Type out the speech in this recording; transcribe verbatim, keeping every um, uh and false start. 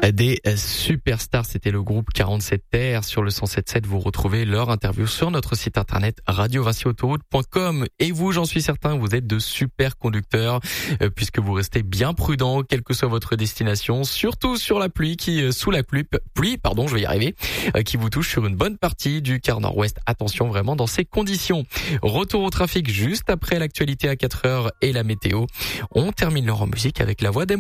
des superstars. C'était le groupe quarante-sept R sur le cent sept virgule sept. Vous retrouvez leur interview sur notre site internet radio vinci autoroute point com. Et vous, j'en suis certain, vous êtes de super conducteurs euh, puisque vous restez bien prudents quelle que soit votre destination, surtout sur la pluie qui euh, sous la pluie, pluie pardon, je vais y arriver, euh, qui vous touche sur une bonne partie du quart nord-ouest. Attention vraiment dans ces conditions. Retour au trafic juste après l'actualité à quatre heures et la météo. On termine leur en musique avec la voix d'M.